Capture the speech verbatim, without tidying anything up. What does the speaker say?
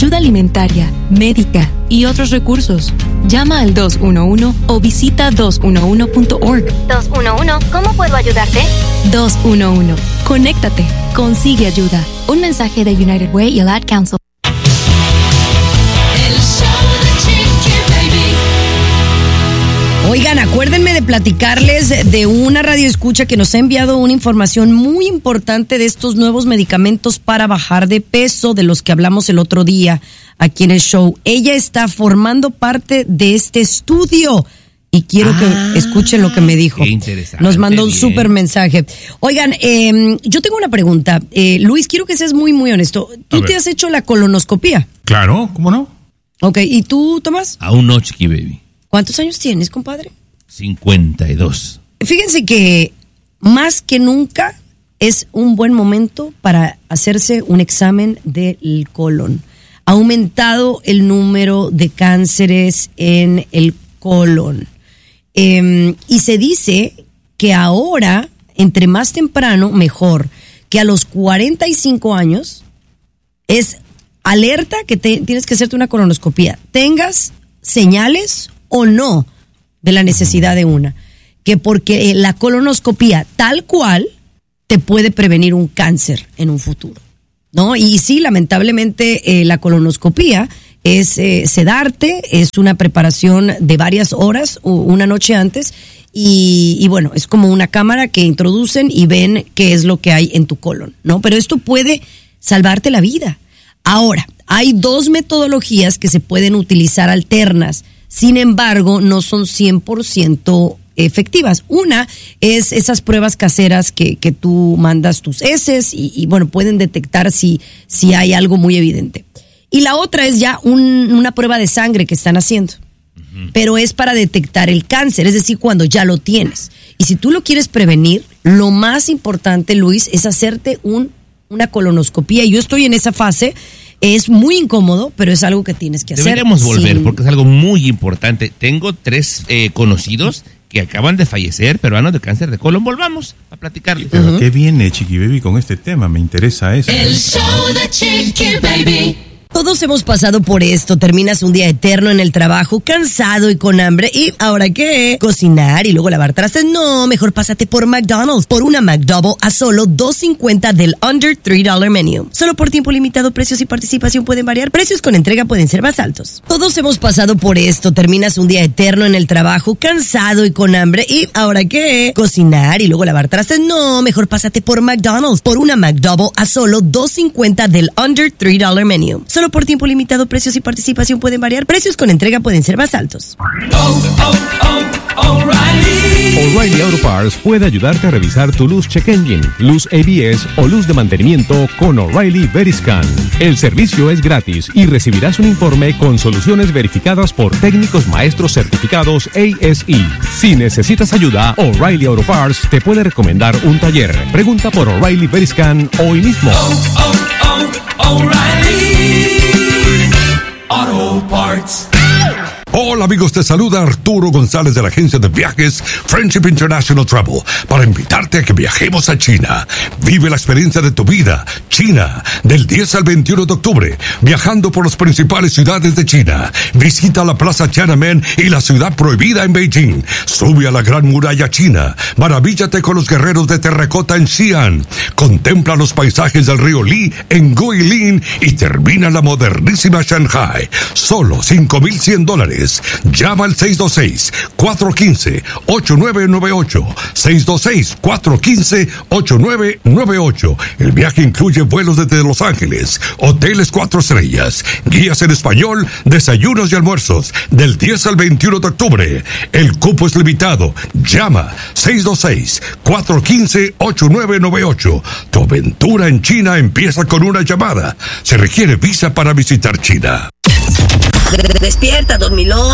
ayuda alimentaria, médica y otros recursos. Llama al dos uno uno o visita dos uno uno punto org. dos uno uno, ¿cómo puedo ayudarte? dos uno uno. Conéctate. Consigue ayuda. Un mensaje de United Way y el Ad Council. Oigan, acuérdenme de platicarles de una radioescucha que nos ha enviado una información muy importante de estos nuevos medicamentos para bajar de peso, de los que hablamos el otro día aquí en el show. Ella está formando parte de este estudio y quiero ah, que escuchen lo que me dijo. Qué interesante. Nos mandó un bien. súper mensaje. Oigan, eh, yo tengo una pregunta. Eh, Luis, quiero que seas muy, muy honesto. ¿Tú te has hecho la colonoscopía? Claro, ¿cómo no? Ok, ¿y tú, Tomás? Aún no, Chiqui Baby. ¿Cuántos años tienes, compadre? cincuenta y dos. Fíjense que más que nunca es un buen momento para hacerse un examen del colon. Ha aumentado el número de cánceres en el colon. Eh, y se dice que ahora, entre más temprano, mejor. Que a los cuarenta y cinco años es alerta que te, tienes que hacerte una colonoscopía. Tengas señales o no de la necesidad de una, que porque la colonoscopía tal cual te puede prevenir un cáncer en un futuro, ¿no? Y sí, lamentablemente eh, la colonoscopía es eh, sedarte, es una preparación de varias horas o una noche antes y, y bueno, es como una cámara que introducen y ven qué es lo que hay en tu colon, ¿no? Pero esto puede salvarte la vida. Ahora, hay dos metodologías que se pueden utilizar alternas. Sin embargo, no son cien por ciento efectivas. Una es esas pruebas caseras que, que tú mandas tus heces y, y bueno, pueden detectar si, si hay algo muy evidente. Y la otra es ya un, una prueba de sangre que están haciendo. Uh-huh. Pero es para detectar el cáncer, es decir, cuando ya lo tienes. Y si tú lo quieres prevenir, lo más importante, Luis, es hacerte un, una colonoscopía. Yo estoy en esa fase. Es muy incómodo, pero es algo que tienes que hacer. Deberíamos volver, sin... porque es algo muy importante. Tengo tres eh, conocidos que acaban de fallecer, peruanos de cáncer de colon. Volvamos a platicarles. Pero uh-huh. ¿Qué viene Chiqui Baby con este tema? Me interesa eso. El show de Chiqui Baby. Todos hemos pasado por esto. Terminas un día eterno en el trabajo, cansado y con hambre. ¿Y ahora qué? ¿Cocinar y luego lavar trastes? No, mejor pásate por McDonald's. Por una McDouble a solo dos cincuenta del Under tres dólares Menu. Solo por tiempo limitado, precios y participación pueden variar. Precios con entrega pueden ser más altos. Todos hemos pasado por esto. Terminas un día eterno en el trabajo, cansado y con hambre. ¿Y ahora qué? ¿Cocinar y luego lavar trastes? No, mejor pásate por McDonald's. Por una McDouble a solo dos cincuenta del Under tres dólares Menu. Solo por tiempo limitado, precios y participación pueden variar. Precios con entrega pueden ser más altos. Oh, oh, oh, O'Reilly. O'Reilly Auto Parts puede ayudarte a revisar tu luz check engine, luz A B S o luz de mantenimiento con O'Reilly Veriscan. El servicio es gratis y recibirás un informe con soluciones verificadas por técnicos maestros certificados A S E. Si necesitas ayuda, O'Reilly Auto Parts te puede recomendar un taller. Pregunta por O'Reilly Veriscan hoy mismo. Oh, oh, oh, O'Reilly Auto Parts. Hola amigos, te saluda Arturo González de la agencia de viajes Friendship International Travel para invitarte a que viajemos a China. Vive la experiencia de tu vida, China, del diez al veintiuno de octubre, viajando por las principales ciudades de China. Visita la Plaza Tiananmen y la ciudad prohibida en Beijing. Sube a la Gran Muralla China. Maravíllate con los guerreros de terracota en Xi'an. Contempla los paisajes del río Li en Guilin y termina la modernísima Shanghai. Solo cinco mil cien dólares. Llama al seis dos seis, cuatro uno cinco, ocho nueve nueve ocho. seis dos seis, cuatro uno cinco, ocho nueve nueve ocho. El viaje incluye vuelos desde Los Ángeles, hoteles cuatro estrellas, guías en español, desayunos y almuerzos, del diez al veintiuno de octubre. El cupo es limitado. Llama seis dos seis, cuatro uno cinco, ocho nueve nueve ocho. Tu aventura en China empieza con una llamada. Se requiere visa para visitar China. Despierta, dormilón.